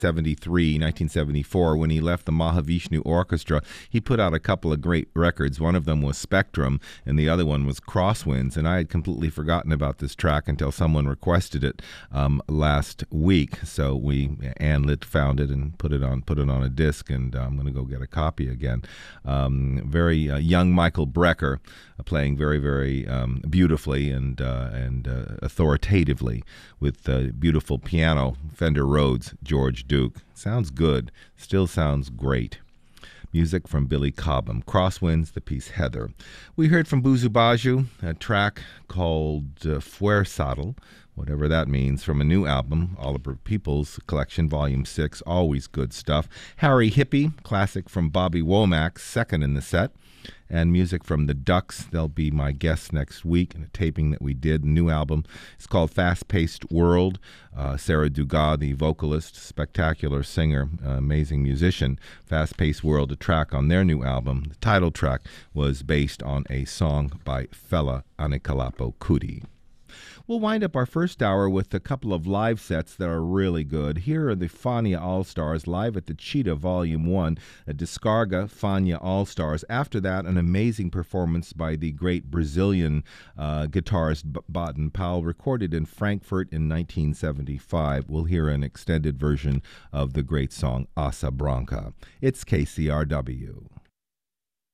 1974, when he left the Mahavishnu Orchestra, he put out a couple of great records. One of them was Spectrum, and the other one was Crosswinds. And I had completely forgotten about this track until someone requested it last week. So Ann Litt found it and put it on a disc, and I'm going to go get a copy again. Very young Michael Brecker, playing very, very beautifully and authoritatively with beautiful piano, Fender Rhodes, George Duke. Sounds good. Still sounds great. Music from Billy Cobham. Crosswinds, the piece Heather. We heard from Buju Baju, a track called Fuerzadel, whatever that means, from a new album, Oliver Peoples Collection, Volume 6. Always good stuff. Harry Hippie, classic from Bobby Womack, second in the set. And music from the Ducks. They'll be my guests next week in a taping that we did. New album. It's called Fast Paced World. Sarah Dugas, the vocalist, spectacular singer, amazing musician. Fast Paced World, a track on their new album. The title track was based on a song by Fela Anikulapo Kuti. We'll wind up our first hour with a couple of live sets that are really good. Here are the Fania All-Stars live at the Cheetah Volume 1, a Descarga Fania All-Stars. After that, an amazing performance by the great Brazilian guitarist Baden Powell, recorded in Frankfurt in 1975. We'll hear an extended version of the great song Asa Branca. It's KCRW.